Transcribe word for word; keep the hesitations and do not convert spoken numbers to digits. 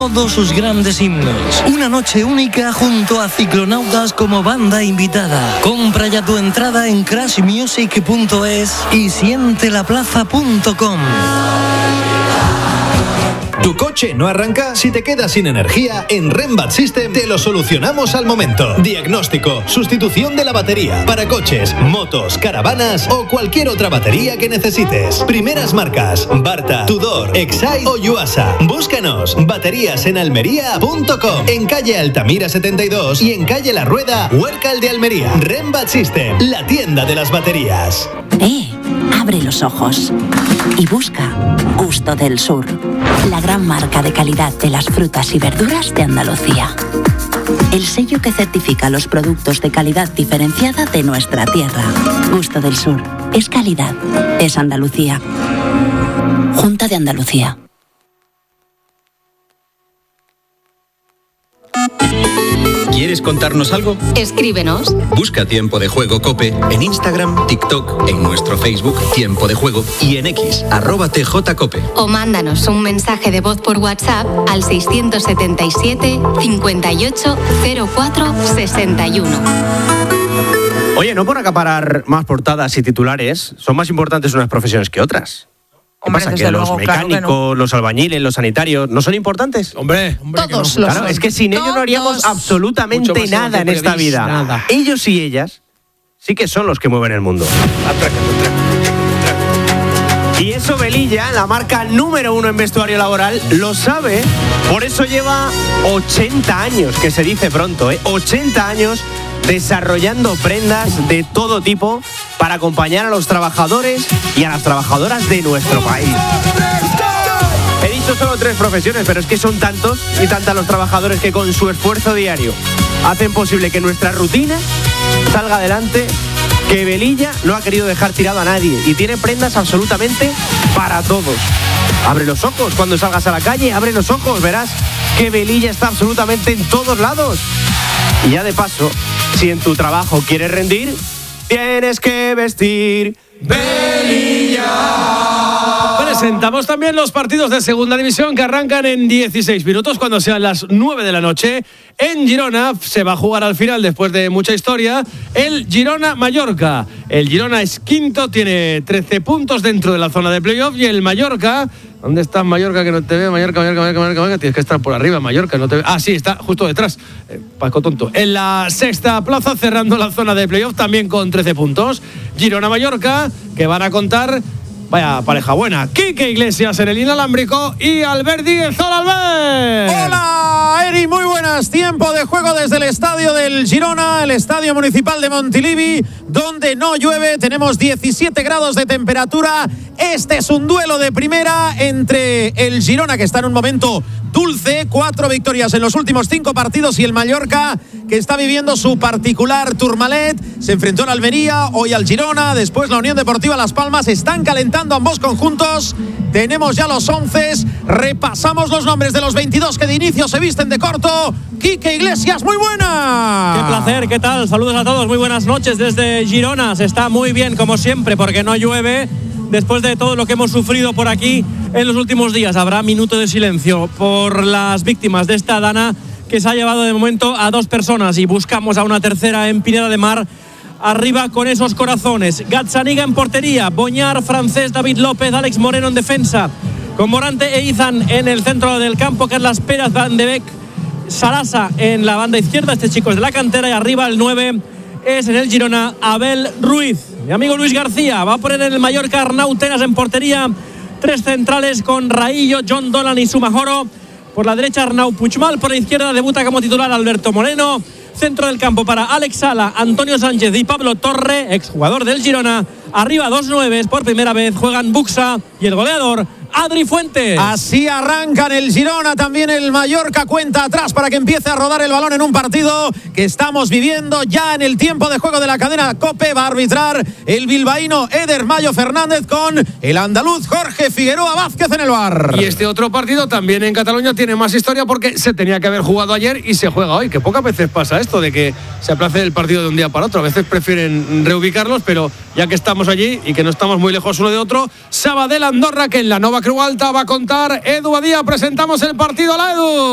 todos sus grandes himnos. Una noche única junto a Ciclonautas como banda invitada. Compra ya tu entrada en crash music punto es y siente la plaza punto com. ¿Tu coche no arranca? Si te quedas sin energía, en Rembat System te lo solucionamos al momento. Diagnóstico, sustitución de la batería para coches, motos, caravanas o cualquier otra batería que necesites. Primeras marcas: Barta, Tudor, Exide o Yuasa. Búscanos. Baterías en almería punto com. En calle Altamira setenta y dos y en calle La Rueda, Huércal de Almería. Rembat System, la tienda de las baterías. Eh, abre los ojos y busca Gusto del Sur, la gran marca de calidad de las frutas y verduras de Andalucía. El sello que certifica los productos de calidad diferenciada de nuestra tierra. Gusto del Sur. Es calidad. Es Andalucía. Junta de Andalucía. ¿Quieres contarnos algo? Escríbenos. Busca Tiempo de Juego COPE en Instagram, TikTok, en nuestro Facebook Tiempo de Juego y en X, arroba tjcope. O mándanos un mensaje de voz por WhatsApp al seiscientos setenta y siete, cincuenta y ocho, cero cuatro, sesenta y uno. Oye, no por acaparar más portadas y titulares, son más importantes unas profesiones que otras. ¿Qué Hombre, pasa? ¿Que los luego, mecánicos, claro que no. los albañiles, los sanitarios no son importantes? Hombre, hombre Todos que no. los Claro, son. es que sin ellos no haríamos Todos. absolutamente Mucho más nada en esta previs, vida. nada. Ellos y ellas sí que son los que mueven el mundo. Atraca, atraca. Y eso Velilla, la marca número uno en vestuario laboral, lo sabe. Por eso lleva ochenta años, que se dice pronto, ¿eh? ochenta años desarrollando prendas de todo tipo para acompañar a los trabajadores y a las trabajadoras de nuestro país. He dicho solo tres profesiones, pero es que son tantos y tantas los trabajadores que con su esfuerzo diario hacen posible que nuestra rutina salga adelante, que Velilla no ha querido dejar tirado a nadie y tiene prendas absolutamente para todos. Abre los ojos cuando salgas a la calle, abre los ojos, verás que Velilla está absolutamente en todos lados. Y ya de paso, si en tu trabajo quieres rendir, tienes que vestir Velilla. Presentamos también los partidos de Segunda División que arrancan en dieciséis minutos cuando sean las nueve de la noche. En Girona se va a jugar al final, después de mucha historia, el Girona-Mallorca. El Girona es quinto, tiene trece puntos dentro de la zona de playoff y el Mallorca... ¿Dónde está Mallorca que no te ve? Mallorca, Mallorca, Mallorca, Mallorca, Mallorca. Tienes que estar por arriba, Mallorca, no te ve. Ah, sí, está justo detrás. Eh, Paco tonto. En la sexta plaza, cerrando la zona de playoff, también con trece puntos. Girona-Mallorca, que van a contar... Vaya pareja buena. Quique Iglesias en el inalámbrico y Albert Díez. ¡Hola, Albert! ¡Hola, Eri! Muy buenas. Tiempo de juego desde el estadio del Girona, el estadio municipal de Montilivi, donde no llueve. Tenemos diecisiete grados de temperatura. Este es un duelo de primera entre el Girona, que está en un momento dulce, cuatro victorias en los últimos cinco partidos, y el Mallorca, que está viviendo su particular Tourmalet. Se enfrentó al Almería, hoy al Girona, después la Unión Deportiva Las Palmas. Están calentando ambos conjuntos. Tenemos ya los once. Repasamos los nombres de los veintidós que de inicio se visten de corto. Quique Iglesias, muy buena. Qué placer, ¿qué tal? Saludos a todos, muy buenas noches desde Girona. Se está muy bien como siempre porque no llueve. Después de todo lo que hemos sufrido por aquí en los últimos días, habrá minuto de silencio por las víctimas de esta dana que se ha llevado de momento a dos personas y buscamos a una tercera en Pineda de Mar. Arriba con esos corazones. Gazzaniga en portería, Boñar, Francés, David López, Alex Moreno en defensa, con Morante e Izan en el centro del campo, Carlas Pérez, Van de Beek, Sarasa en la banda izquierda. Este chico es de la cantera. Y arriba el nueve es en el Girona, Abel Ruiz. Mi amigo Luis García va a poner en el Mallorca Arnau Tenas en portería. Tres centrales con Raillo, John Dolan y Sumajoro. Por la derecha Arnau Puigmal, por la izquierda debuta como titular Alberto Moreno. Centro del campo para Alex Sala, Antonio Sánchez y Pablo Torre, exjugador del Girona. Arriba dos nueves, por primera vez juegan Buxa y el goleador Adri Fuentes. Así arrancan el Girona, también el Mallorca cuenta atrás para que empiece a rodar el balón en un partido que estamos viviendo ya en el tiempo de juego de la cadena COPE. Va a arbitrar el bilbaíno Eder Mayo Fernández con el andaluz Jorge Figueroa Vázquez en el V A R. Y este otro partido también en Cataluña tiene más historia porque se tenía que haber jugado ayer y se juega hoy, que pocas veces pasa esto de que se aplace el partido de un día para otro. A veces prefieren reubicarlos, pero ya que estamos allí y que no estamos muy lejos uno de otro, Sabadell Andorra, que en la Nova Creu Alta va a contar Edu Badía. Presentamos el partido a la Edu.